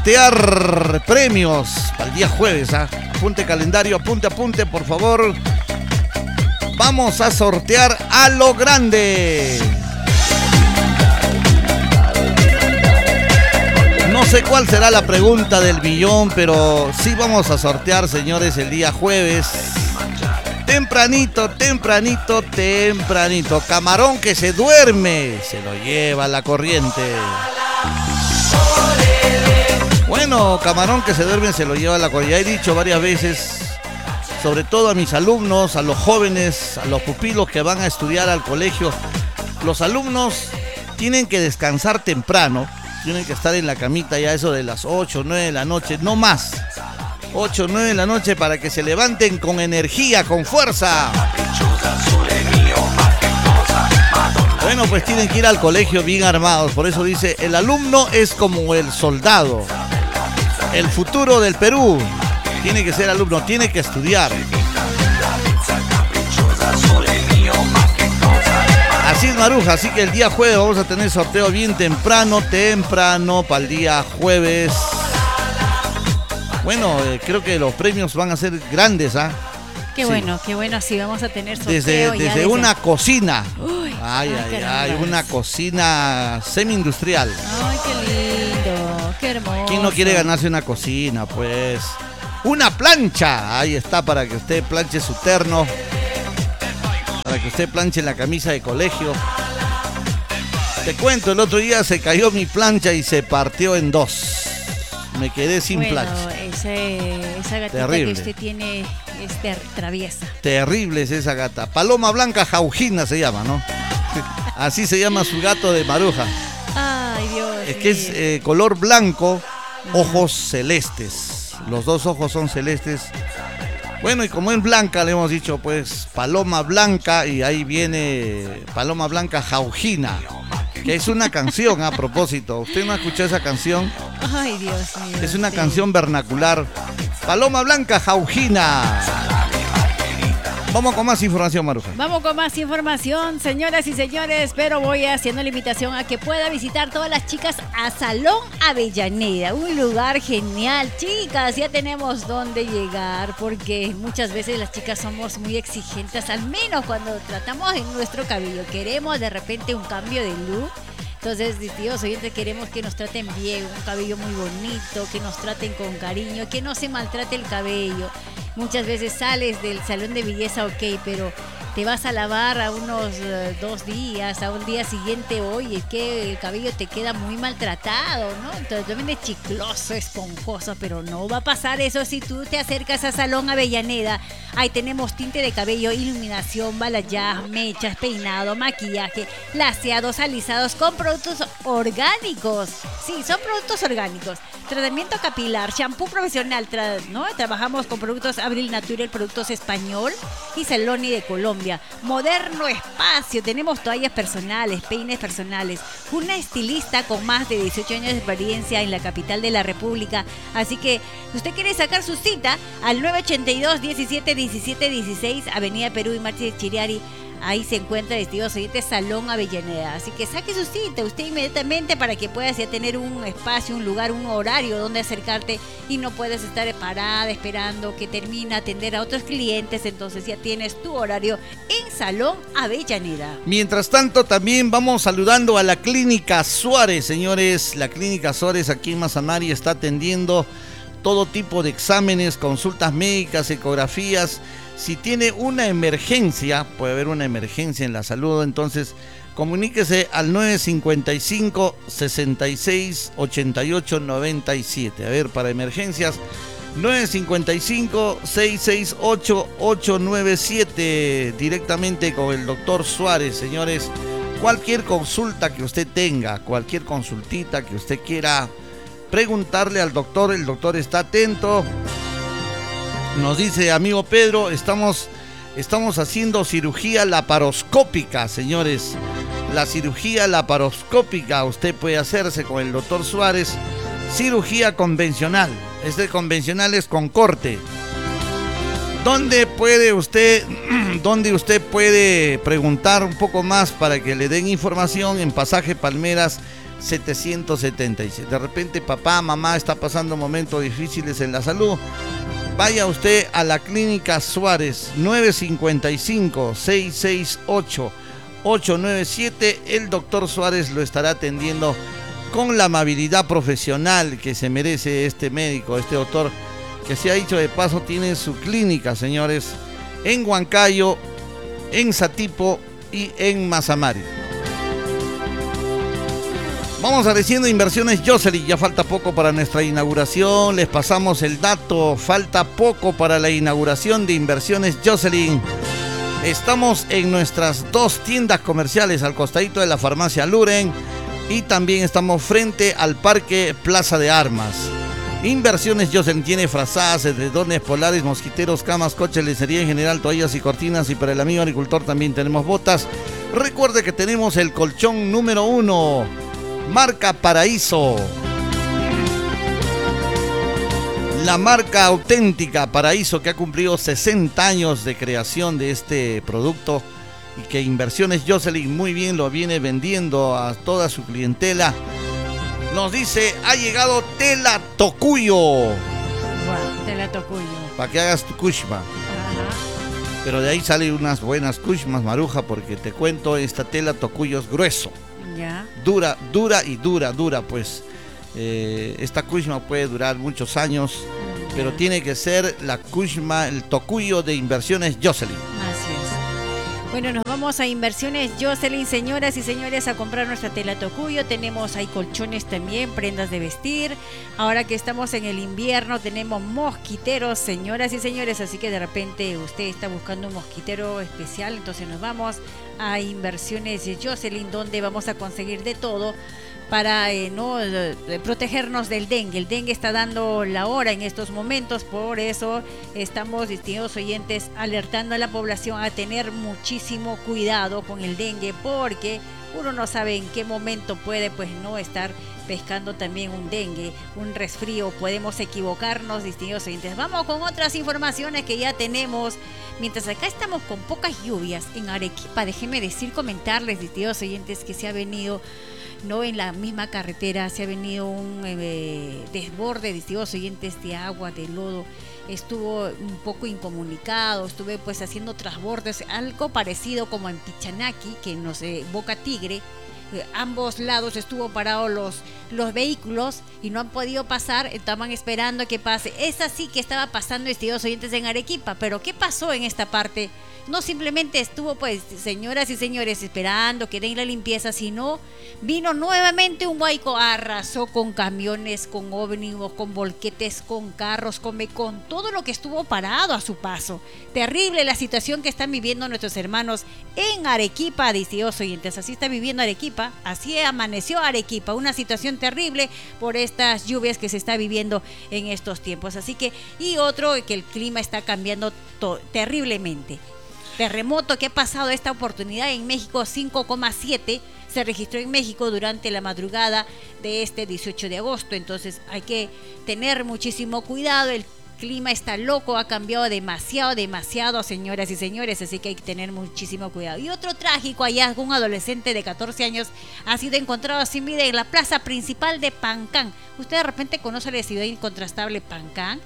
sortear premios para el día jueves, ¿ah? Apunte calendario, apunte, por favor. Vamos a sortear a lo grande. No sé cuál será la pregunta del billón, pero sí vamos a sortear, señores, el día jueves. Tempranito. Camarón que se duerme, se lo lleva la corriente. Bueno, camarón que se duerme, se lo lleva la corriente. Ya he dicho varias veces, sobre todo a mis alumnos, a los jóvenes, a los pupilos que van a estudiar al colegio. Los alumnos tienen que descansar temprano, tienen que estar en la camita ya eso de las 8, 9 de la noche, no más. 8, 9 de la noche para que se levanten con energía, con fuerza. Bueno, pues tienen que ir al colegio bien armados. Por eso dice, el alumno es como el soldado. El futuro del Perú. Tiene que ser alumno, tiene que estudiar. Así es, Maruja, así que el día jueves vamos a tener sorteo bien temprano para el día jueves. Bueno, creo que los premios van a ser grandes, ¿ah? Qué bueno, así vamos a tener sorteo. Desde una cocina. Uy, ay, una cocina semi-industrial. Ay, qué lindo, qué hermoso. ¿Quién no quiere ganarse una cocina, pues? Una plancha, ahí está, para que usted planche su terno, para que usted planche la camisa de colegio. Te cuento, el otro día se cayó mi plancha y se partió en dos. Me quedé sin plancha. Esa gatita terrible que usted tiene es traviesa. Terrible es esa gata. Paloma blanca jaujina se llama, ¿no? Así se llama su gato de Maruja. Ay, Dios. Es que es color blanco, ojos celestes. Los dos ojos son celestes. Bueno, y como es blanca, le hemos dicho, pues, paloma blanca, y ahí viene paloma blanca jaujina, que es una canción, a propósito. ¿Usted no ha escuchado esa canción? Ay, Dios mío. Es una canción vernacular. Paloma blanca jaujina. Vamos con más información, Maruja. Vamos con más información, señoras y señores, pero voy haciendo la invitación a que pueda visitar todas las chicas a Salón Avellaneda, un lugar genial. Chicas, ya tenemos dónde llegar, porque muchas veces las chicas somos muy exigentes, al menos cuando tratamos en nuestro cabello. Queremos de repente un cambio de look. Entonces, Dios oyentes, queremos que nos traten bien, un cabello muy bonito, que nos traten con cariño, que no se maltrate el cabello. Muchas veces sales del salón de belleza, ok, pero te vas a lavar a unos 2 días, a un día siguiente, oye, que el cabello te queda muy maltratado, ¿no? Entonces también es chicloso, esponjoso, pero no va a pasar eso si tú te acercas a Salón Avellaneda. Ahí tenemos tinte de cabello, iluminación, balayage, mechas, peinado, maquillaje, laseados, alisados con productos orgánicos. Sí, son productos orgánicos. Tratamiento capilar, shampoo profesional, ¿no? Trabajamos con productos Abril Natural, productos español y Celoni de Colombia. Moderno espacio, tenemos toallas personales, peines personales, una estilista con más de 18 años de experiencia en la capital de la República. Así que usted quiere sacar su cita al 982 17 17 16, Avenida Perú y Martí de Chiriari. Ahí se encuentra, Estilos Oyentes, Salón Avellaneda. Así que saque su cita usted inmediatamente para que puedas ya tener un espacio, un lugar, un horario donde acercarte y no puedes estar parada esperando que termine atender a otros clientes. Entonces ya tienes tu horario en Salón Avellaneda. Mientras tanto, también vamos saludando a la Clínica Suárez, señores. La Clínica Suárez aquí en Mazamari está atendiendo todo tipo de exámenes, consultas médicas, ecografías. Si tiene una emergencia, puede haber una emergencia en la salud, entonces comuníquese al 955 66 88 97. A ver, para emergencias, 955 668 897, directamente con el doctor Suárez, señores. Cualquier consulta que usted tenga, cualquier consultita que usted quiera preguntarle al doctor, el doctor está atento. Nos dice amigo Pedro, estamos haciendo cirugía laparoscópica, señores. La cirugía laparoscópica usted puede hacerse con el doctor Suárez. Cirugía convencional. Convencional es con corte. ¿Dónde usted puede preguntar un poco más para que le den información? En Pasaje Palmeras 777. De repente papá, mamá está pasando momentos difíciles en la salud. Vaya usted a la Clínica Suárez, 955-668-897. El doctor Suárez lo estará atendiendo con la amabilidad profesional que se merece este médico, este doctor, que se ha dicho de paso tiene su clínica, señores, en Huancayo, en Satipo y en Mazamari. Vamos agradeciendo Inversiones Jocelyn. Ya falta poco para nuestra inauguración. Les pasamos el dato. Falta poco para la inauguración de Inversiones Jocelyn. Estamos en nuestras 2 tiendas comerciales al costadito de la farmacia Luren y también estamos frente al Parque Plaza de Armas. Inversiones Jocelyn tiene frazadas, edredones, polares, mosquiteros, camas, coches, lencería en general, toallas y cortinas, y para el amigo agricultor también tenemos botas. Recuerde que tenemos el colchón número 1, marca Paraíso. La marca auténtica Paraíso, que ha cumplido 60 años de creación de este producto y que Inversiones Jocelyn muy bien lo viene vendiendo a toda su clientela. Nos dice, ha llegado tela tocuyo. Wow, tela tocuyo. Para que hagas tu kushma. Ajá. Pero de ahí salen unas buenas kushmas, Maruja, porque te cuento, esta tela tocuyo es grueso. Ya. Dura, pues. Esta kushma puede durar muchos años, pero tiene que ser la kushma, el tocuyo de Inversiones Jocelyn. Así es. Bueno, nos vamos a Inversiones Jocelyn, señoras y señores, a comprar nuestra tela tocuyo. Tenemos ahí colchones también, prendas de vestir. Ahora que estamos en el invierno, tenemos mosquiteros, señoras y señores. Así que de repente usted está buscando un mosquitero especial, entonces nos vamos a Inversiones Jocelyn, donde vamos a conseguir de todo para protegernos del dengue. El dengue está dando la hora en estos momentos, por eso estamos, distinguidos oyentes, alertando a la población a tener muchísimo cuidado con el dengue, porque uno no sabe en qué momento puede estar pescando también un dengue, un resfrío, podemos equivocarnos, distinguidos oyentes. Vamos con otras informaciones que ya tenemos. Mientras acá estamos con pocas lluvias en Arequipa, déjenme comentarles, distinguidos oyentes, que se ha venido en la misma carretera, se ha venido un desborde, distinguidos oyentes, de agua, de lodo. Estuvo un poco incomunicado, estuve haciendo trasbordes, algo parecido como en Pichanaki, que Boca Tigre. Ambos lados estuvo parados los vehículos y no han podido pasar, estaban esperando que pase. Es así que estaba pasando, estimados oyentes, en Arequipa. Pero ¿qué pasó en esta parte? No simplemente estuvo, señoras y señores, esperando que den la limpieza, sino vino nuevamente un huaico, arrasó con camiones, con ómnibus, con volquetes, con carros, con todo lo que estuvo parado a su paso. Terrible la situación que están viviendo nuestros hermanos en Arequipa, estimados oyentes. Así está viviendo Arequipa, así amaneció Arequipa, una situación terrible por estas lluvias que se está viviendo en estos tiempos. Así que, y otro, que el clima está cambiando terriblemente. Terremoto que ha pasado esta oportunidad en México, 5,7 se registró en México durante la madrugada de este 18 de agosto. Entonces hay que tener muchísimo cuidado. El clima está loco, ha cambiado demasiado, señoras y señores, así que hay que tener muchísimo cuidado. Y otro trágico hallazgo, un adolescente de 14 años ha sido encontrado sin vida en la plaza principal de Pancán. ¿Usted de repente conoce la ciudad incontrastable Pancán?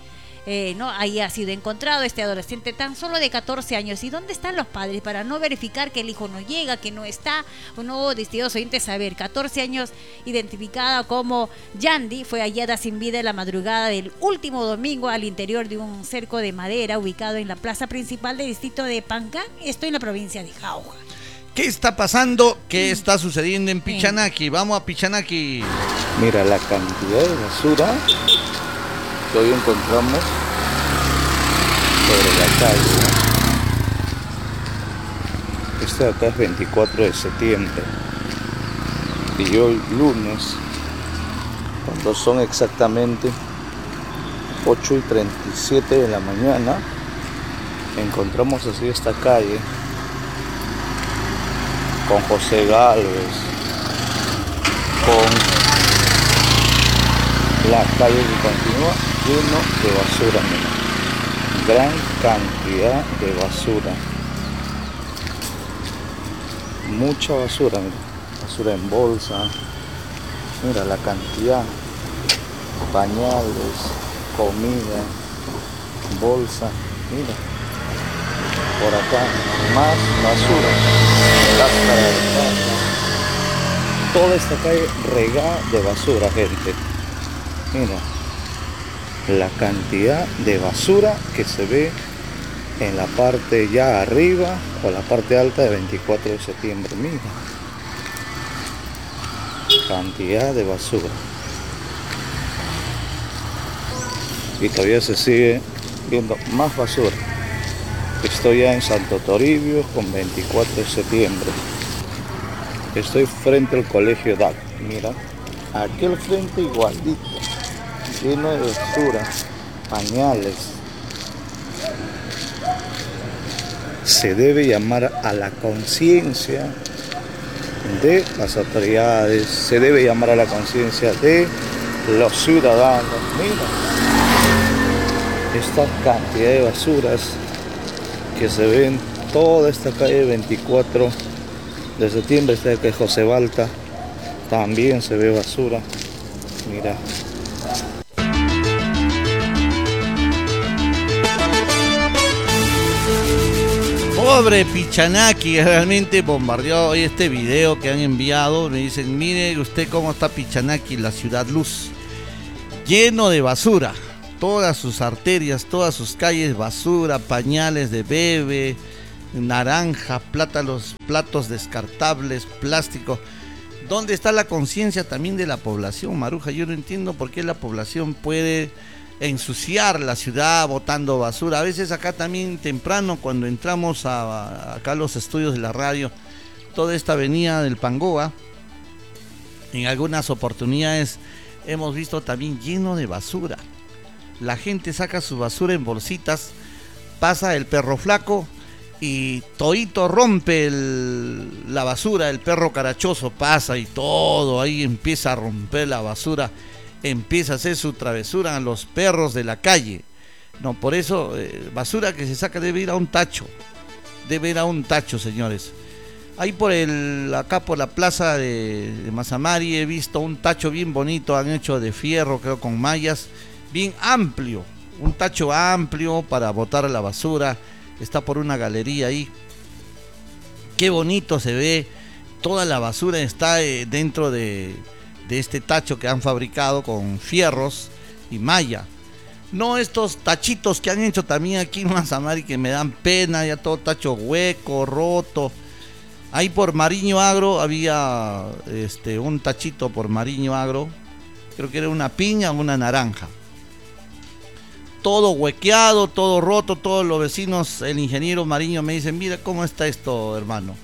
Ahí ha sido encontrado este adolescente tan solo de 14 años. ¿Y dónde están los padres para no verificar que el hijo no llega, que no está, o no, distinguidos oyentes, saber? 14 años, identificada como Yandy, fue hallada sin vida en la madrugada del último domingo al interior de un cerco de madera ubicado en la plaza principal del distrito de Pancán, esto en la provincia de Jauja. ¿Qué está pasando? ¿Qué está sucediendo en Pichanaki? Vamos a Pichanaki. Mira la cantidad de basura que hoy encontramos sobre la calle. Este de acá es 24 de septiembre y hoy lunes, cuando son exactamente 8:37 de la mañana, encontramos así esta calle con José Gálvez, con la calle que continúa lleno de basura, mira. Gran cantidad de basura, mucha basura, mira. Basura en bolsa, Mira la cantidad, pañales, comida, bolsa, mira, por acá, más basura, cáscara de papa. Toda esta calle regada de basura, gente. Mira, la cantidad de basura que se ve en la parte ya arriba o la parte alta de 24 de septiembre. Mira, cantidad de basura. Y todavía se sigue viendo más basura. Estoy ya en Santo Toribio con 24 de septiembre. Estoy frente al colegio DAC. Mira, aquí al frente igualito, lleno de basura, pañales. Se debe llamar a la conciencia de las autoridades, se debe llamar a la conciencia de los ciudadanos. Mira, esta cantidad de basuras que se ve en toda esta calle 24 de septiembre, esta de José Balta, también se ve basura. Mira. Pobre Pichanaki, realmente bombardeó hoy este video que han enviado. Me dicen, mire usted cómo está Pichanaki, la ciudad luz, lleno de basura. Todas sus arterias, todas sus calles, basura, pañales de bebé, naranja, plátanos, platos descartables, plástico. ¿Dónde está la conciencia también de la población, Maruja? Yo no entiendo por qué la población puede ensuciar la ciudad botando basura. A veces acá también temprano, cuando entramos acá a los estudios de la radio, toda esta avenida del Pangoa, en algunas oportunidades hemos visto también lleno de basura. La gente saca su basura en bolsitas, pasa el perro flaco y todito rompe la basura. El perro carachoso pasa y todo ahí empieza a romper la basura, empieza a hacer su travesura a los perros de la calle. No, por eso basura que se saca debe ir a un tacho, señores. Ahí acá por la plaza de Mazamari he visto un tacho bien bonito, han hecho de fierro, creo con mallas, bien amplio, un tacho amplio para botar la basura. Está por una galería ahí. Qué bonito se ve. Toda la basura está dentro de este tacho que han fabricado con fierros y malla. No estos tachitos que han hecho también aquí en Mazamari, que me dan pena, ya todo tacho hueco, roto. Ahí por Mariño Agro había un tachito por Mariño Agro, creo que era una piña o una naranja. Todo huequeado, todo roto, todos los vecinos, el ingeniero Mariño me dice, mira cómo está esto, hermano.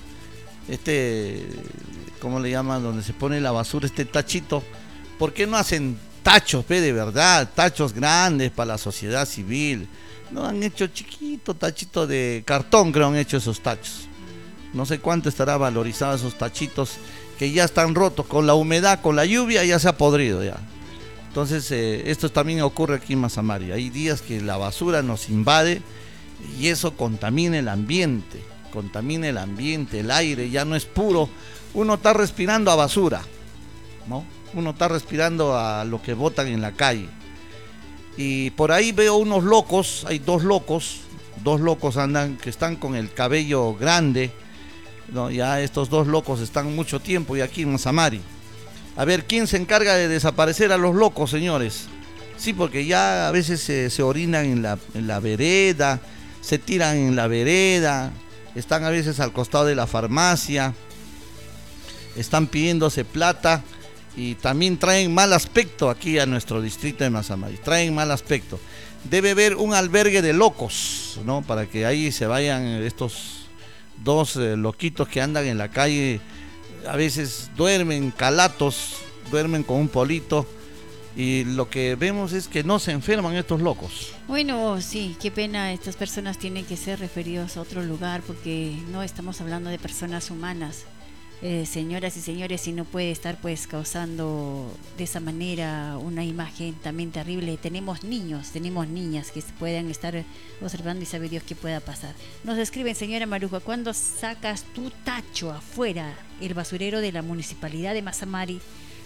¿Cómo le llaman? Donde se pone la basura, este tachito. ¿Por qué no hacen tachos, de verdad? Tachos grandes para la sociedad civil. No, han hecho chiquito, tachito de cartón, creo han hecho esos tachos. No sé cuánto estará valorizado esos tachitos que ya están rotos. Con la humedad, con la lluvia, ya se ha podrido ya. Entonces, esto también ocurre aquí en Mazamari. Hay días que la basura nos invade y eso contamina el ambiente, el aire ya no es puro. Uno está respirando a basura, ¿no? Uno está respirando a lo que botan en la calle. Y por ahí veo unos locos, hay dos locos andan, que están con el cabello grande, ¿no? Ya estos dos locos están mucho tiempo y aquí en Mazamari. A ver, ¿quién se encarga de desaparecer a los locos, señores? Sí, porque ya a veces se orinan en la vereda, se tiran en la vereda, están a veces al costado de la farmacia, están pidiéndose plata y también traen mal aspecto aquí a nuestro distrito de Mazamari, traen mal aspecto. Debe haber un albergue de locos, ¿no? Para que ahí se vayan estos dos loquitos que andan en la calle. A veces duermen calatos, duermen con un polito y lo que vemos es que no se enferman estos locos. Bueno, sí, qué pena, estas personas tienen que ser referidos a otro lugar porque no estamos hablando de personas humanas. Señoras y señores, si no puede estar pues causando de esa manera una imagen también terrible. Tenemos niños, tenemos niñas que puedan estar observando y sabe Dios qué pueda pasar. Nos escriben, señora Maruja, ¿cuándo sacas tu tacho afuera, el basurero de la municipalidad de Mazamari?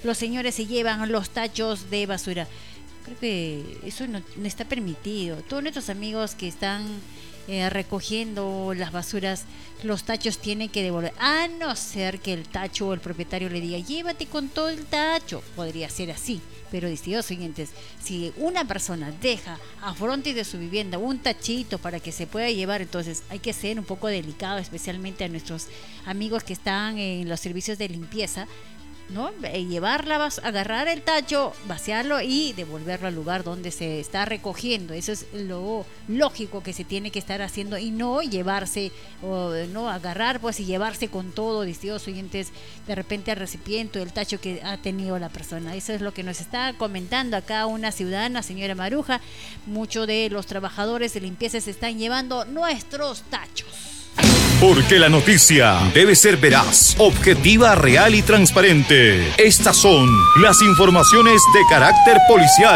los señores se llevan los tachos de basura. Creo que eso no está permitido. Todos nuestros amigos que están recogiendo las basuras, los tachos tienen que devolver, a no ser que el tacho o el propietario le diga llévate con todo el tacho. Podría ser así, pero distintos siguientes, si una persona deja a frontis de su vivienda un tachito para que se pueda llevar, entonces hay que ser un poco delicado, especialmente a nuestros amigos que están en los servicios de limpieza, ¿no? Llevarla, agarrar el tacho, vaciarlo y devolverlo al lugar donde se está recogiendo. Eso es lo lógico que se tiene que estar haciendo, y no llevarse o no agarrar pues y llevarse con todo, distintos oyentes, de repente al recipiente, el tacho que ha tenido la persona. Eso es lo que nos está comentando acá una ciudadana, señora Maruja. Muchos de los trabajadores de limpieza se están llevando nuestros tachos. Porque la noticia debe ser veraz, objetiva, real y transparente. Estas son las informaciones de carácter policial.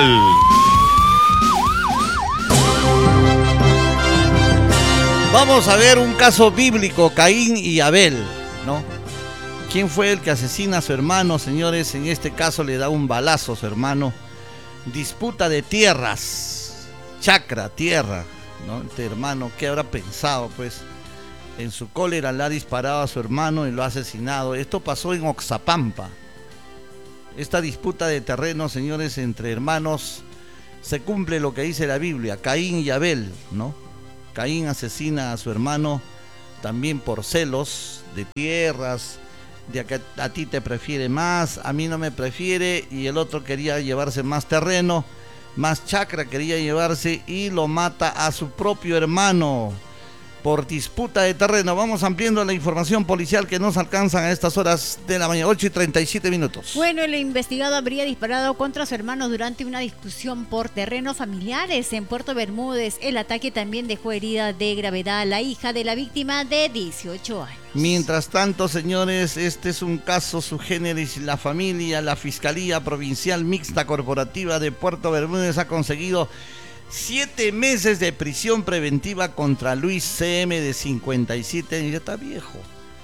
Vamos a ver un caso bíblico, Caín y Abel, ¿no? ¿Quién fue el que asesina a su hermano, señores? En este caso le da un balazo a su hermano. Disputa de tierras, chacra, tierra, ¿no? Este hermano, ¿qué habrá pensado, pues? En su cólera le ha disparado a su hermano y lo ha asesinado. Esto pasó en Oxapampa. Esta disputa de terreno, señores, entre hermanos, se cumple lo que dice la Biblia, Caín y Abel, ¿no? Caín asesina a su hermano también por celos de tierras, de que a ti te prefiere más, a mí no me prefiere, y el otro quería llevarse más terreno, más chacra quería llevarse, y lo mata a su propio hermano por disputa de terreno. Vamos ampliando la información policial que nos alcanzan a estas horas de la mañana, 8:37. Bueno, el investigado habría disparado contra su hermano durante una discusión por terrenos familiares en Puerto Bermúdez. El ataque también dejó herida de gravedad a la hija de la víctima de 18 años. Mientras tanto, señores, este es un caso sui generis. La Fiscalía Provincial Mixta Corporativa de Puerto Bermúdez ha conseguido 7 meses de prisión preventiva contra Luis CM, de 57 años, ya está viejo.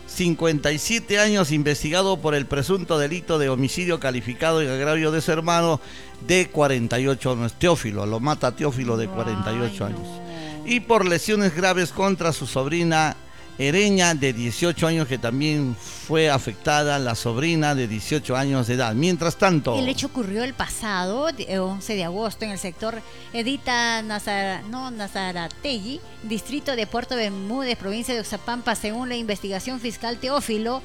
57 años, investigado por el presunto delito de homicidio calificado y agravio de su hermano de 48 años. Teófilo, lo mata Teófilo, de 48 años. Y por lesiones graves contra su sobrina Ereña, de 18 años, que también fue afectada, la sobrina de 18 años de edad. Mientras tanto, el hecho ocurrió el pasado 11 de agosto en el sector Edita Nazarategui, distrito de Puerto Bermúdez, provincia de Oxapampa. Según la investigación fiscal, Teófilo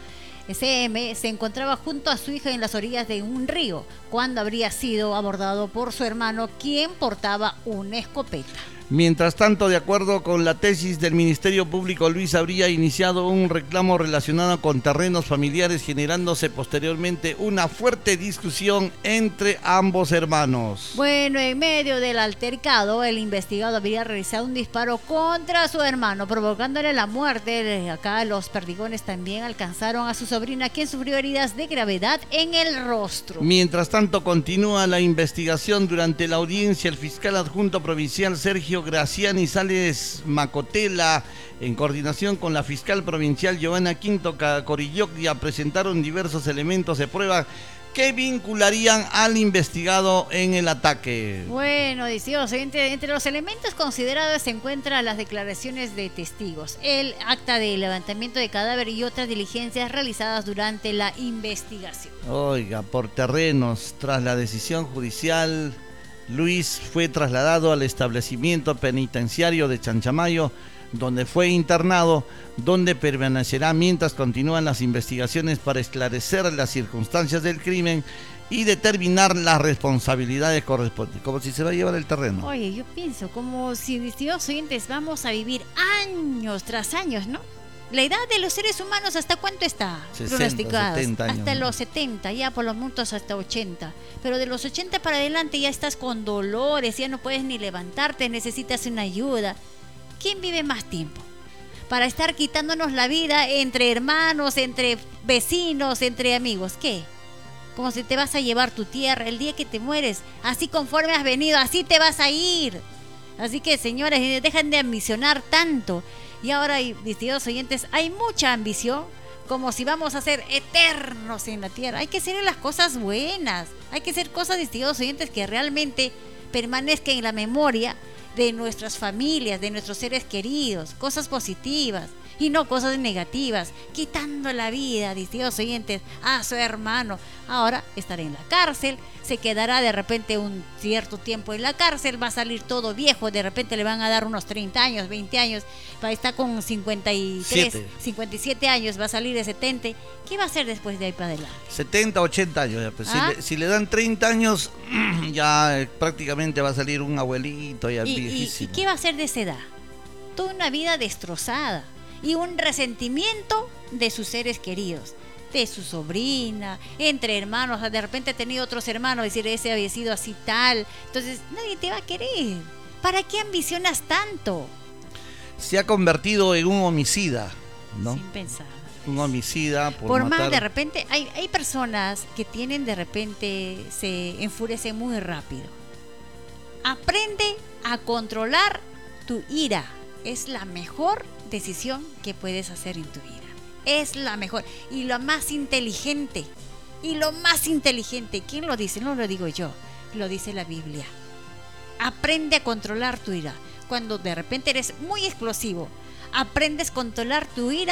SM se encontraba junto a su hija en las orillas de un río cuando habría sido abordado por su hermano, quien portaba una escopeta. Mientras tanto, de acuerdo con la tesis del Ministerio Público, Luis habría iniciado un reclamo relacionado con terrenos familiares, generándose posteriormente una fuerte discusión entre ambos hermanos. Bueno, en medio del altercado, el investigado habría realizado un disparo contra su hermano, provocándole la muerte. Acá los perdigones también alcanzaron a su sobrina, quien sufrió heridas de gravedad en el rostro. Mientras tanto, continúa la investigación. Durante la audiencia, el fiscal adjunto provincial Sergio Graciani Sales Macotela, en coordinación con la fiscal provincial Giovanna Quinto Corillocchia, presentaron diversos elementos de prueba que vincularían al investigado en el ataque. Bueno, distintos, entre los elementos considerados se encuentran las declaraciones de testigos, el acta de levantamiento de cadáver y otras diligencias realizadas durante la investigación. Oiga, por terrenos, tras la decisión judicial, Luis fue trasladado al establecimiento penitenciario de Chanchamayo, donde fue internado, donde permanecerá mientras continúan las investigaciones para esclarecer las circunstancias del crimen y determinar las responsabilidades correspondientes, como si se va a llevar el terreno. Oye, yo pienso como si, distintos oyentes, vamos a vivir años tras años, ¿no? La edad de los seres humanos, ¿hasta cuánto está 60, pronosticada? 70 años. Hasta los 70, ya por los montos hasta 80. Pero de los 80 para adelante ya estás con dolores, ya no puedes ni levantarte, necesitas una ayuda. ¿Quién vive más tiempo? Para estar quitándonos la vida entre hermanos, entre vecinos, entre amigos. ¿Qué? Como si te vas a llevar tu tierra el día que te mueres. Así conforme has venido, así te vas a ir. Así que, señores, dejan de ambicionar tanto. Y ahora, distintos oyentes, hay mucha ambición como si vamos a ser eternos en la tierra. Hay que hacer las cosas buenas, hay que hacer cosas, distinguidos oyentes, que realmente permanezcan en la memoria de nuestras familias, de nuestros seres queridos, cosas positivas y no cosas negativas, quitando la vida, distinguidos oyentes, a su hermano. Ahora estará en la cárcel, se quedará de repente un cierto tiempo en la cárcel, va a salir todo viejo, de repente le van a dar unos 30 años, 20 años, va a estar con 53, 57 años, va a salir de 70. ¿Qué va a hacer después de ahí para adelante? 70, 80 años. Ya, pues, si le dan 30 años, ya prácticamente va a salir un abuelito ya viejísimo. ¿Y qué va a hacer de esa edad? Toda una vida destrozada y un resentimiento de sus seres queridos, de su sobrina, entre hermanos. De repente ha tenido otros hermanos, decir, ese había sido así tal. Entonces nadie te va a querer. ¿Para qué ambicionas tanto? Se ha convertido en un homicida, ¿no? Sin pensar. Un homicida por matar. Más de repente hay personas que tienen, de repente se enfurecen muy rápido. Aprende a controlar tu ira. Es la mejor decisión que puedes hacer en tu vida. Es la mejor y lo más inteligente. Y lo más inteligente, ¿quién lo dice? No lo digo yo, lo dice la Biblia. Aprende a controlar tu ira. Cuando de repente eres muy explosivo, aprendes a controlar tu ira,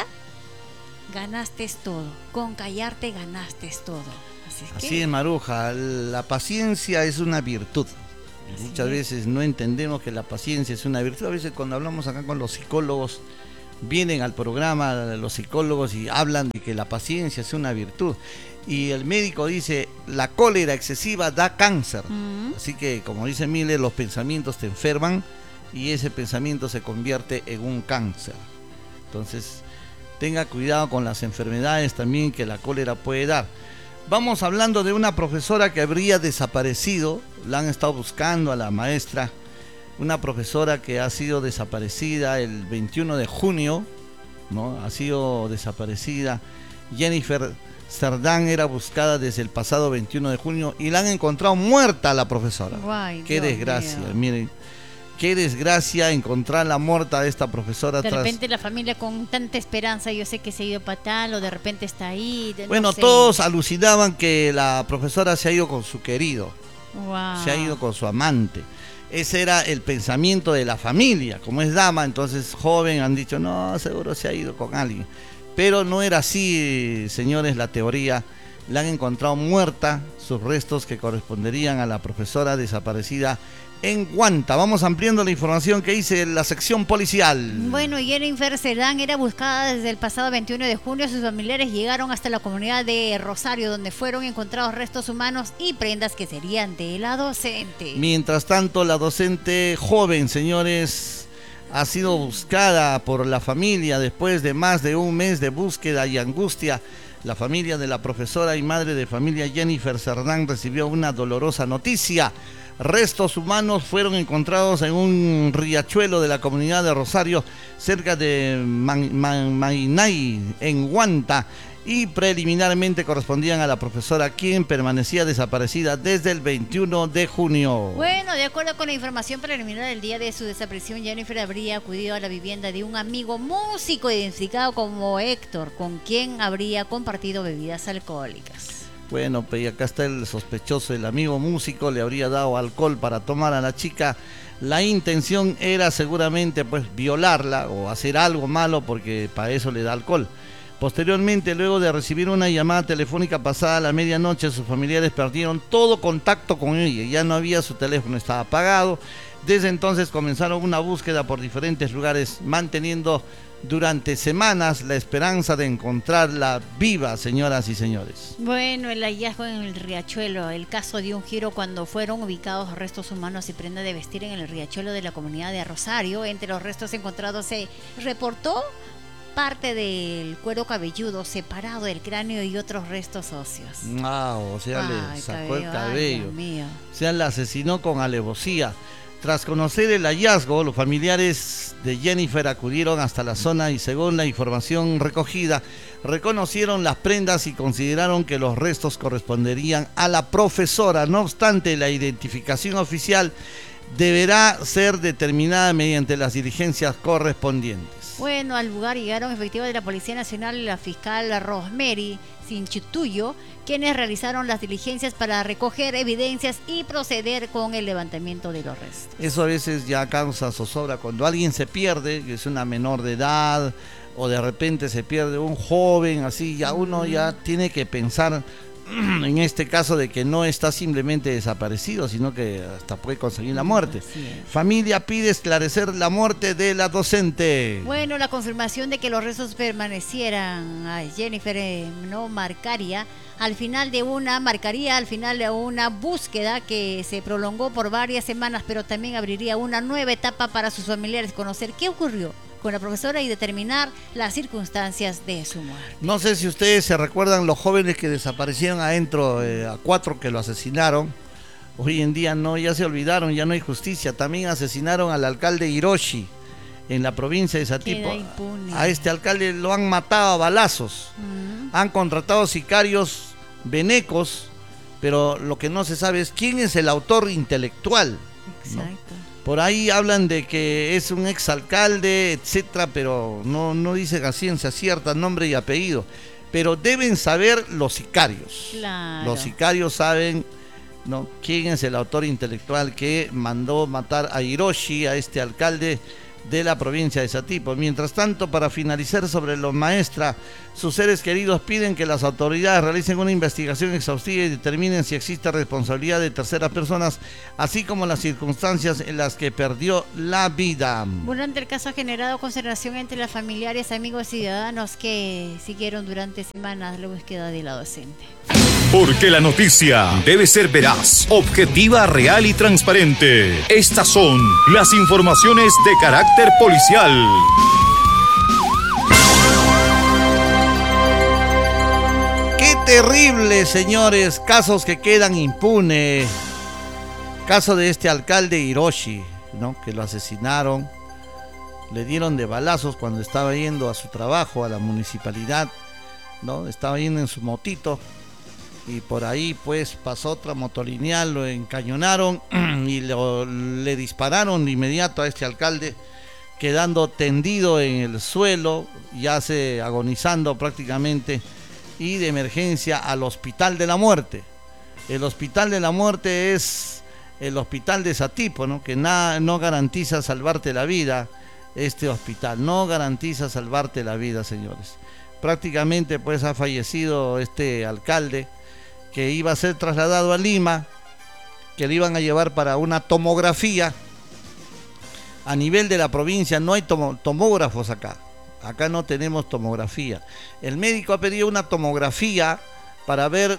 ganaste todo. Con callarte ganaste todo. Así es, Maruja, la paciencia es una virtud. Muchas veces no entendemos que la paciencia es una virtud. A veces cuando hablamos acá con los psicólogos, vienen al programa los psicólogos y hablan de que la paciencia es una virtud. Y el médico dice, la cólera excesiva da cáncer. Así que, como dice Miller, los pensamientos te enferman y ese pensamiento se convierte en un cáncer. Entonces, tenga cuidado con las enfermedades también que la cólera puede dar. Vamos hablando de una profesora que habría desaparecido. La han estado buscando a la maestra. Una profesora que ha sido desaparecida el 21 de junio, ¿no? Ha sido desaparecida. Jennifer Cerdán era buscada desde el pasado 21 de junio y la han encontrado muerta a la profesora. Guay, qué Dios desgracia, mío. Miren. Qué desgracia encontrarla muerta a esta profesora. De repente la familia con tanta esperanza, yo sé que se ha ido para tal, o de repente está ahí. Bueno, no sé. todos alucinaban que la profesora se ha ido con su querido. Wow. Se ha ido con su amante. Ese era el pensamiento de la familia. Como es dama, entonces joven, han dicho, no, seguro se ha ido con alguien. Pero no era así, señores, la teoría. La han encontrado muerta, sus restos que corresponderían a la profesora desaparecida en Guanta. Vamos ampliando la información que dice la sección policial. Bueno, Jennifer Cerdán era buscada desde el pasado 21 de junio. Sus familiares llegaron hasta la comunidad de Rosario, donde fueron encontrados restos humanos y prendas que serían de la docente. Mientras tanto, la docente joven, señores, ha sido buscada por la familia después de más de un mes de búsqueda y angustia. La familia de la profesora y madre de familia Jennifer Cerdán recibió una dolorosa noticia. Restos humanos fueron encontrados en un riachuelo de la comunidad de Rosario, cerca de Mainay, en Guanta, y preliminarmente correspondían a la profesora, quien permanecía desaparecida desde el 21 de junio. Bueno, de acuerdo con la información preliminar, el día de su desaparición, Jennifer habría acudido a la vivienda de un amigo músico identificado como Héctor, con quien habría compartido bebidas alcohólicas. Bueno, pues y acá está el sospechoso, el amigo músico, le habría dado alcohol para tomar a la chica. La intención era seguramente pues violarla o hacer algo malo, porque para eso le da alcohol. Posteriormente, luego de recibir una llamada telefónica pasada la medianoche, sus familiares perdieron todo contacto con ella. Ya no había, su teléfono estaba apagado. Desde entonces comenzaron una búsqueda por diferentes lugares, manteniendo durante semanas la esperanza de encontrarla viva, señoras y señores. Bueno, el hallazgo en el riachuelo, el caso dio un giro cuando fueron ubicados restos humanos y prenda de vestir en el riachuelo de la comunidad de Rosario. Entre los restos encontrados se reportó parte del cuero cabelludo separado del cráneo y otros restos óseos. O sea, le sacó el cabello. Dios mío. O sea, la asesinó con alevosía. Tras conocer el hallazgo, los familiares de Jennifer acudieron hasta la zona y, según la información recogida, reconocieron las prendas y consideraron que los restos corresponderían a la profesora. No obstante, la identificación oficial deberá ser determinada mediante las diligencias correspondientes. Bueno, al lugar llegaron efectivos de la Policía Nacional y la fiscal Rosemary Sinchituyo, quienes realizaron las diligencias para recoger evidencias y proceder con el levantamiento de los restos. Eso a veces ya causa zozobra cuando alguien se pierde, que es una menor de edad, o de repente se pierde un joven, así ya uno ya tiene que pensar en este caso de que no está simplemente desaparecido, sino que hasta puede conseguir la muerte. Familia pide esclarecer la muerte de la docente. Bueno, la confirmación de que los restos permanecieran a Jennifer no marcaría al final de una búsqueda que se prolongó por varias semanas, pero también abriría una nueva etapa para sus familiares conocer qué ocurrió con la profesora y determinar las circunstancias de su muerte. No sé si ustedes se recuerdan los jóvenes que desaparecieron adentro, a 4 que lo asesinaron. Hoy en día no, ya se olvidaron, ya no hay justicia. También asesinaron al alcalde Hiroshi en la provincia de Satipo. A este alcalde lo han matado a balazos. Han contratado sicarios venecos, pero lo que no se sabe es quién es el autor intelectual. Exacto. ¿No? Por ahí hablan de que es un exalcalde, etcétera, pero no dicen a ciencia cierta nombre y apellido. Pero deben saber los sicarios. Claro. Los sicarios saben, ¿no?, quién es el autor intelectual que mandó matar a Hiroshi, a este alcalde de la provincia de Satipo. Mientras tanto, para finalizar sobre los maestras, sus seres queridos piden que las autoridades realicen una investigación exhaustiva y determinen si existe responsabilidad de terceras personas, así como las circunstancias en las que perdió la vida. Durante el caso ha generado consternación entre las familiares, amigos y ciudadanos que siguieron durante semanas la búsqueda de la docente. Porque la noticia debe ser veraz, objetiva, real y transparente. Estas son las informaciones de carácter policial. ¡Qué terrible, señores! Casos que quedan impunes. Caso de este alcalde Hiroshi, ¿no?, que lo asesinaron. Le dieron de balazos cuando estaba yendo a su trabajo, a la municipalidad, ¿no? Estaba yendo en su motito. Y por ahí pues pasó otra motolineal, lo encañonaron y le dispararon de inmediato a este alcalde, quedando tendido en el suelo, ya se agonizando prácticamente, y de emergencia al Hospital de la Muerte. El Hospital de la Muerte es el hospital de Satipo, ¿no?, que no garantiza salvarte la vida. Este hospital no garantiza salvarte la vida, señores. Prácticamente pues ha fallecido este alcalde, que iba a ser trasladado a Lima, que le iban a llevar para una tomografía. A nivel de la provincia no hay tomógrafos acá. Acá no tenemos tomografía. El médico ha pedido una tomografía para ver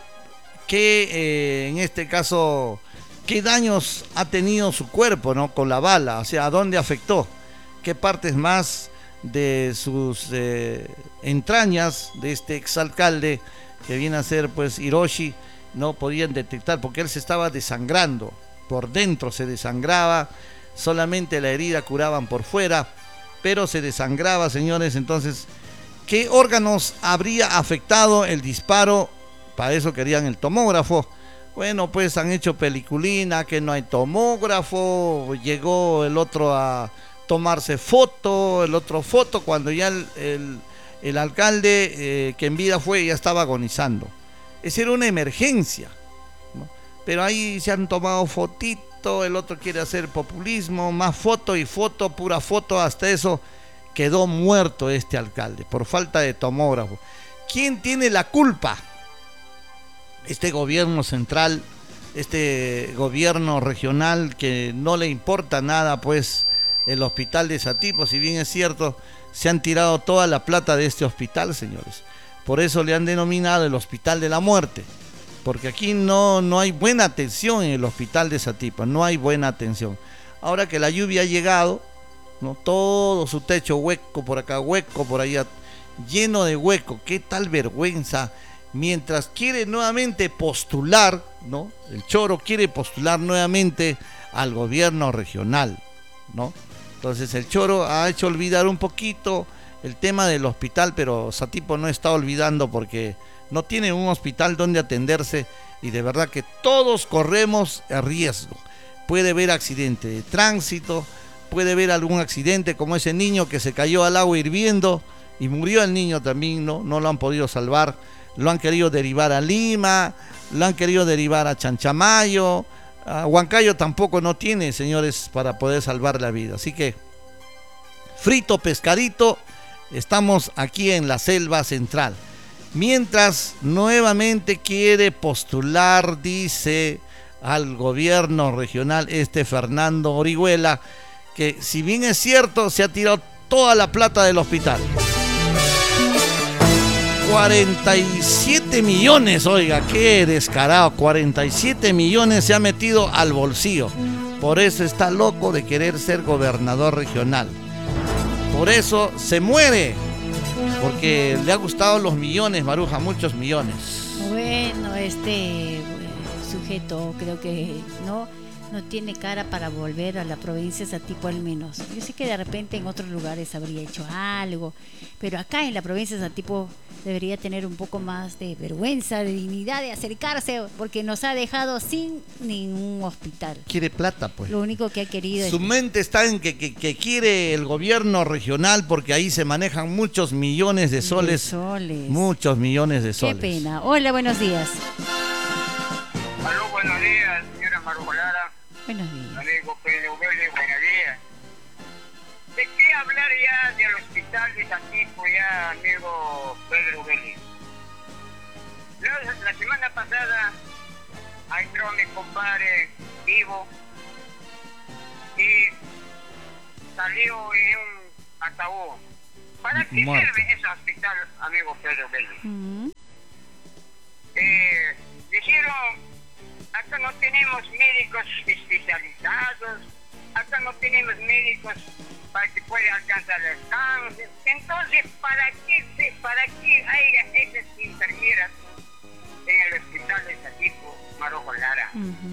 qué, en este caso, qué daños ha tenido su cuerpo, ¿no?, con la bala, o sea, a dónde afectó, qué partes más de sus entrañas de este exalcalde que viene a ser pues Hiroshi no podían detectar, porque él se estaba desangrando, por dentro se desangraba, solamente la herida curaban por fuera, pero se desangraba, señores. Entonces, ¿qué órganos habría afectado el disparo? Para eso querían el tomógrafo. Bueno, pues han hecho peliculina, que no hay tomógrafo, llegó el otro a tomarse foto, cuando ya el alcalde que en vida fue ya estaba agonizando. Esa era una emergencia, ¿no? Pero ahí se han tomado fotito, el otro quiere hacer populismo, más foto y foto, pura foto, hasta eso quedó muerto este alcalde por falta de tomógrafo. ¿Quién tiene la culpa? Este gobierno central, este gobierno regional, que no le importa nada pues el hospital de Satipo. Si bien es cierto, se han tirado toda la plata de este hospital, señores. Por eso le han denominado el Hospital de la Muerte, porque aquí no hay buena atención en el hospital de Satipo, no hay buena atención. Ahora que la lluvia ha llegado, ¿no?, todo su techo hueco por acá, hueco por allá, lleno de hueco. Qué tal vergüenza. Mientras quiere nuevamente postular, ¿no?, el Choro quiere postular nuevamente al gobierno regional, ¿no? Entonces el Choro ha hecho olvidar un poquito el tema del hospital, pero Satipo no está olvidando, porque no tiene un hospital donde atenderse, y de verdad que todos corremos riesgo. Puede haber accidente de tránsito, puede haber algún accidente como ese niño que se cayó al agua hirviendo y murió el niño también, no lo han podido salvar, lo han querido derivar a Lima, lo han querido derivar a Chanchamayo, a Huancayo tampoco no tiene, señores, para poder salvar la vida. Así que, frito pescadito, estamos aquí en la selva central. Mientras nuevamente quiere postular, dice, al gobierno regional Fernando Orihuela, que si bien es cierto, se ha tirado toda la plata del hospital. 47 millones, oiga, qué descarado, 47 millones se ha metido al bolsillo. Por eso está loco de querer ser gobernador regional. Por eso se muere, porque le ha gustado los millones, Maruja, muchos millones. Bueno, sujeto creo que no tiene cara para volver a la provincia de Satipo al menos. Yo sé que de repente en otros lugares habría hecho algo, pero acá en la provincia de Satipo debería tener un poco más de vergüenza, de dignidad, de acercarse, porque nos ha dejado sin ningún hospital. Quiere plata, pues. Lo único que ha querido Su mente está en que quiere el gobierno regional, porque ahí se manejan muchos millones de soles. Muchos millones de soles. Qué pena. Hola, buenos días. Aló, buenos días, señora Maruja Lara. Buenos días. Amigo Pedro Vélez, buenos días. ¿De qué hablar ya del hospital de Satipo ya, amigo Pedro Vélez? La semana pasada entró mi compadre vivo y salió en un ataúd. ¿Para qué sirve ese hospital, amigo Pedro Vélez? Dijeron, acá no tenemos médicos especializados, acá no tenemos médicos para que pueda alcanzar el cáncer. Entonces, ¿para qué hay esas enfermeras en el hospital de Satipo, Maruja Lara?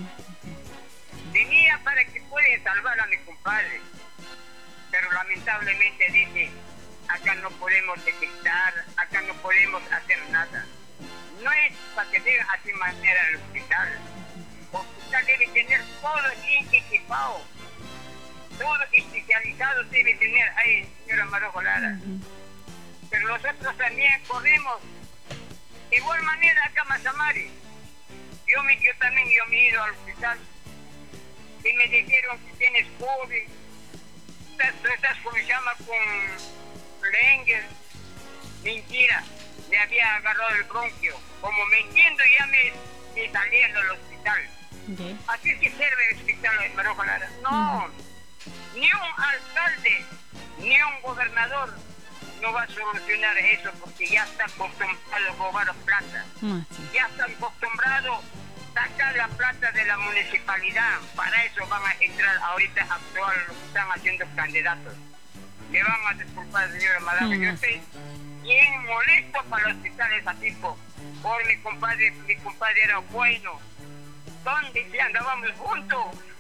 Tenía para que pueda salvar a mi compadre, pero lamentablemente dice, acá no podemos detectar, acá no podemos hacer nada. No es para que digan así manera el hospital. El hospital debe tener todo bien equipado, todo especializado debe tener ahí, señora Maruja Lara. Pero nosotros también corremos de igual manera acá en Mazamari. Yo también me he ido al hospital y me dijeron que tienes COVID, estás como se llama con dengue. Mentira, me había agarrado el bronquio. Como me entiendo, ya me salieron del hospital. Así que sirve el hospital de Maruja Lara. No, ni un alcalde, ni un gobernador no va a solucionar eso, porque ya está acostumbrado a robar plata. Ya están acostumbrados a sacar la plata de la municipalidad. Para eso van a entrar ahorita actual, lo que están haciendo candidatos. Me van a disculpar, señora Madame, yo estoy bien molesto para los hospitales de Satipo. Por mi compadre era bueno. ¿Dónde si andábamos juntos?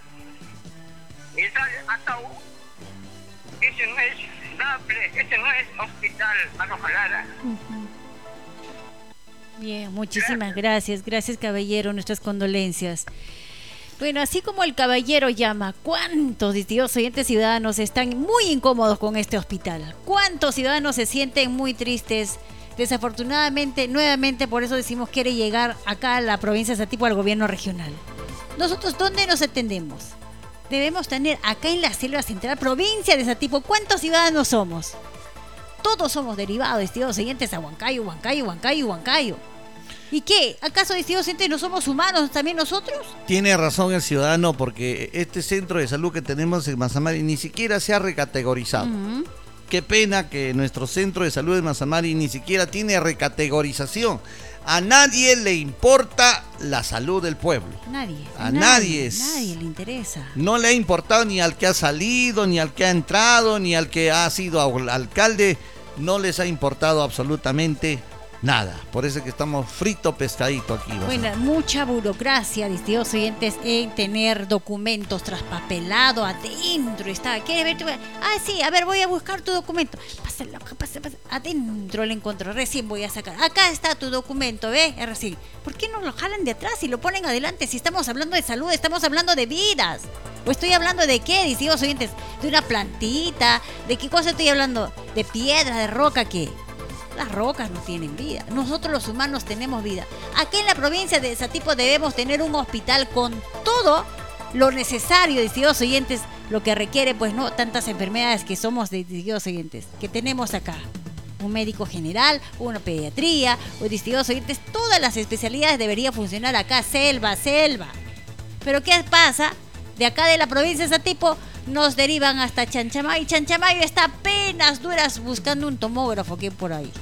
Esa ataúd, ese no es dable, ese no es hospital, Maruja Lara. Bien, muchísimas gracias, caballero, nuestras condolencias. Bueno, así como el caballero llama, ¿cuántos distintos oyentes ciudadanos están muy incómodos con este hospital? ¿Cuántos ciudadanos se sienten muy tristes? Desafortunadamente, nuevamente, por eso decimos quiere llegar acá a la provincia de Satipo, al gobierno regional. Nosotros, ¿dónde nos atendemos? Debemos tener acá en la selva central, provincia de Satipo, ¿cuántos ciudadanos somos? Todos somos derivados, distintos oyentes, a Huancayo. ¿Y qué? ¿Acaso, distintos oyentes, no somos humanos también nosotros? Tiene razón el ciudadano, porque este centro de salud que tenemos en Mazamari ni siquiera se ha recategorizado. Qué pena que nuestro centro de salud de Mazamari ni siquiera tiene recategorización. A nadie le importa la salud del pueblo. A nadie le interesa. No le ha importado ni al que ha salido, ni al que ha entrado, ni al que ha sido alcalde. No les ha importado absolutamente nada. Por eso es que estamos frito pescadito aquí. Bueno, mucha burocracia, distintos oyentes, en tener documentos traspapelados adentro. ¿Quieres ver? Sí, a ver, voy a buscar tu documento. Pásalo. Adentro lo encuentro. Recién voy a sacar. Acá está tu documento, ¿ves? Recién. ¿Por qué no lo jalan de atrás y lo ponen adelante? Si estamos hablando de salud, estamos hablando de vidas. ¿O estoy hablando de qué, distinguidos oyentes? ¿De una plantita? ¿De qué cosa estoy hablando? ¿De piedra, de roca? ¿Qué? Las rocas no tienen vida. Nosotros los humanos tenemos vida. Aquí en la provincia de Satipo debemos tener un hospital con todo lo necesario, distinguidos oyentes, lo que requiere, pues no tantas enfermedades que somos, distinguidos oyentes, que tenemos acá. Un médico general, una pediatría, o distinguidos oyentes, todas las especialidades deberían funcionar acá, selva. Pero ¿qué pasa? De acá de la provincia de Satipo nos derivan hasta Chanchamayo, y Chanchamayo está apenas duras buscando un tomógrafo que hay por ahí.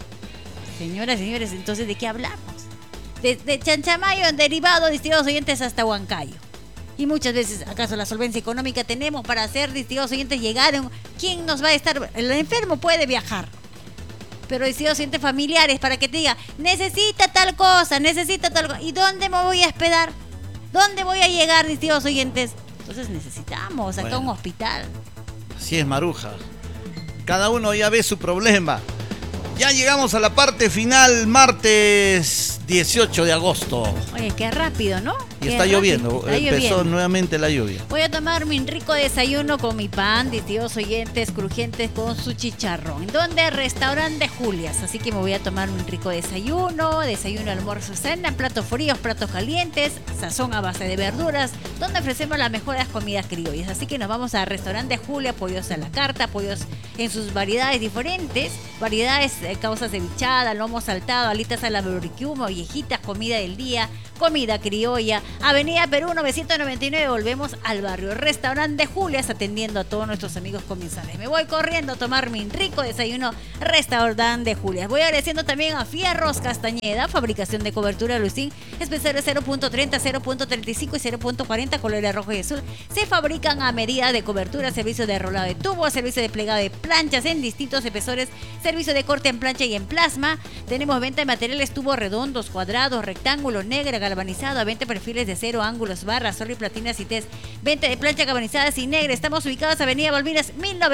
Señoras y señores, entonces ¿de qué hablamos? Desde Chanchamayo han derivado, distinguidos oyentes, hasta Huancayo. Y muchas veces, ¿acaso la solvencia económica tenemos para hacer, distinguidos oyentes, llegar? ¿Quién nos va a estar? El enfermo puede viajar, pero distinguidos oyentes familiares, para que te diga, necesita tal cosa. ¿Y dónde me voy a hospedar? ¿Dónde voy a llegar, distinguidos oyentes? Entonces necesitamos acá un hospital. Así es, Maruja. Cada uno ya ve su problema. Ya llegamos a la parte final, martes 18 de agosto. Oye, qué rápido, ¿no? Y está lloviendo, empezó nuevamente la lluvia. Voy a tomar mi rico desayuno con mi pan, distinguidos oyentes, crujientes con su chicharrón. ¿Dónde? Restaurante Julias. Así que me voy a tomar un rico desayuno, almuerzo, cena, platos fríos, platos calientes, sazón a base de verduras, donde ofrecemos las mejores comidas criollas. Así que nos vamos a Restaurante Julia, pollos a la carta, pollos en sus variedades diferentes, causas cevichada, lomo saltado, alitas a la barbecue, mollejitas, comida del día, comida criolla. Avenida Perú 999, volvemos al barrio. Restaurante Julias, atendiendo a todos nuestros amigos comensales. Me voy corriendo a tomar mi rico desayuno, Restaurante Julias. Voy agradeciendo también a Fierros Castañeda, fabricación de cobertura Lucín, especiales 0.30, 0.35 y 0.40, colores rojo y azul. Se fabrican a medida de cobertura, servicio de rolado de tubo, servicio de plegado de planchas en distintos espesores, servicio de corte en plancha y en plasma. Tenemos venta de materiales tubos redondos, cuadrados, rectángulos, negra, galvanizado, a 20 perfiles de acero, ángulos, barras, sol y platinas y test. Venta de plancha galvanizadas y negra. Estamos ubicados Avenida Balminas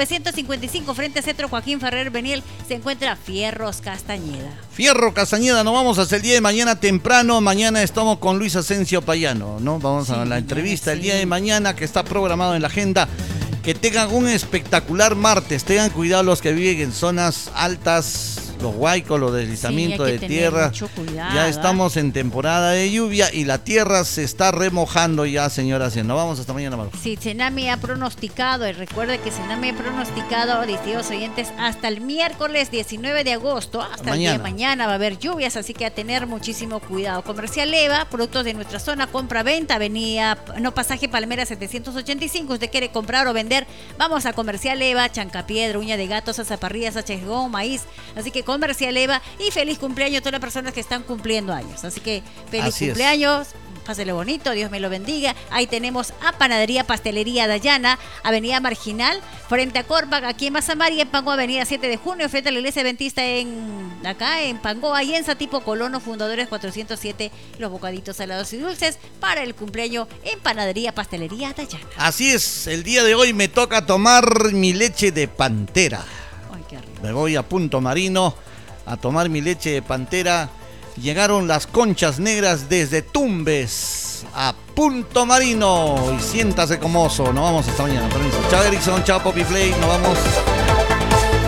1955, frente a Centro Joaquín Ferrer Beniel. Se encuentra Fierros Castañeda. Fierro Castañeda, nos vamos hasta el día de mañana temprano. Mañana estamos con Luis Asensio Payano, ¿no? Vamos a la entrevista el día de mañana, que está programado en la agenda. Que tengan un espectacular martes. Tengan cuidado los que viven en zonas altas, los huaicos, los deslizamientos de tierra. Ya estamos en temporada de lluvia y la tierra se está remojando ya, señoras. Nos vamos hasta mañana, Maru. Sí, Senami ha pronosticado, y recuerde que Senami ha pronosticado, distinguidos oyentes, hasta el miércoles 19 de agosto, hasta el día de mañana va a haber lluvias, así que a tener muchísimo cuidado. Comercial Eva, productos de nuestra zona, compra-venta, pasaje Palmera 785. Usted quiere comprar o vender, vamos a Comercial Eva, Chancapiedra, uña de gatos, zaparrillas, achegón, maíz. Así que Comercial Eva, y feliz cumpleaños a todas las personas que están cumpliendo años. Así que feliz cumpleaños. Pásele bonito, Dios me lo bendiga. Ahí tenemos a Panadería Pastelería Dayana, Avenida Marginal, frente a Corpac, aquí en Mazamari, en Pangoa, Avenida 7 de Junio, frente a la Iglesia Adventista acá en Pangoa, y en Satipo, Colono, Fundadores 407, los bocaditos salados y dulces para el cumpleaños en Panadería Pastelería Dayana. Así es, el día de hoy me toca tomar mi leche de pantera. Ay, qué rico. Me voy a Punto Marino a tomar mi leche de pantera. Llegaron las conchas negras desde Tumbes a Punto Marino. Y siéntase como oso. Nos vamos hasta mañana. Permiso. Chao Erickson, chao Poppy Play. Nos vamos.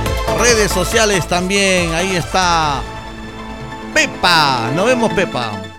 Redes sociales también. Ahí está Pepa. Nos vemos, Pepa.